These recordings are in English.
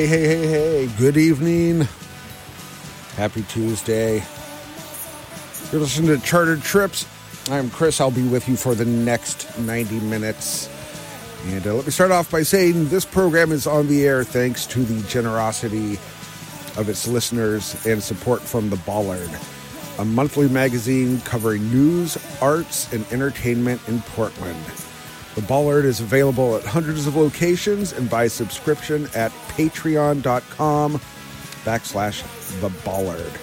Hey, good evening. Happy Tuesday. You're listening to Chartered Trips. I'm Chris. I'll be with you for the next 90 minutes. And let me start off by saying this program is on the air thanks to the generosity of its listeners and support from The Bollard, a monthly magazine covering news, arts, and entertainment in Portland. The Bollard is available at hundreds of locations and by subscription at patreon.com/The Bollard.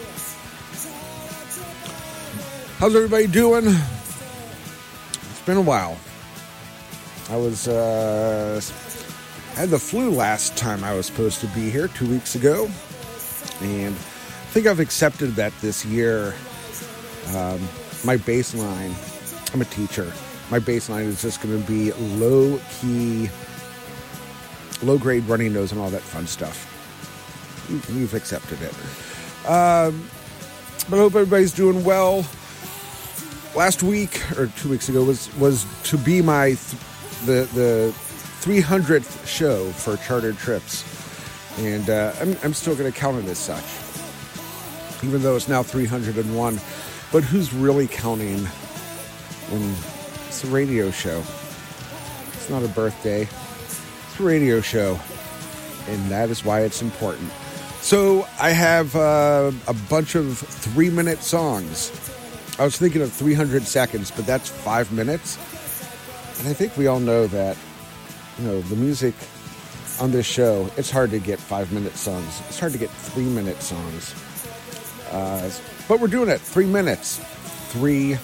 How's everybody doing? It's been a while. I had the flu last time I was supposed to be here 2 weeks ago. And I think I've accepted that this year. My baseline, I'm a teacher. My baseline is just going to be low-key, low-grade runny nose and all that fun stuff. You've accepted it. But I hope everybody's doing well. Last week, or 2 weeks ago, was to be my the 300th show for Chartered Trips. And I'm still going to count it as such, even though it's now 301. But who's really counting when it's a radio show? It's not a birthday. It's a radio show. And that is why it's important. So I have a bunch of 3-minute songs. I was thinking of 300 seconds, but that's 5 minutes. And I think we all know that, the music on this show, it's hard to get 5-minute songs. It's hard to get 3-minute songs. But we're doing it. 3 minutes. 300.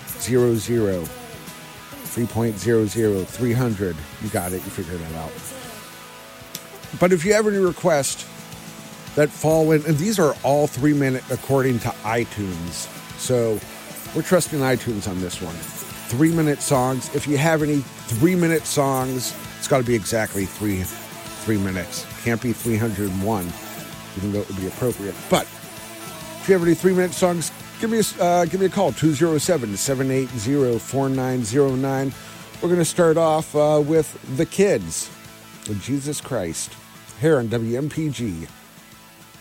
3.00. 300. You got it. You figured it out. But if you have any requests that fall in, and these are all 3 minute according to iTunes. So we're trusting iTunes on this one. 3-minute songs. If you have any 3-minute songs, it's got to be exactly three minutes. Can't be 301, even though it would be appropriate. But if you have any 3-minute songs, give me a call, 207-780-4909. We're going to start off with The Kids, with Jesus Christ, here on WMPG.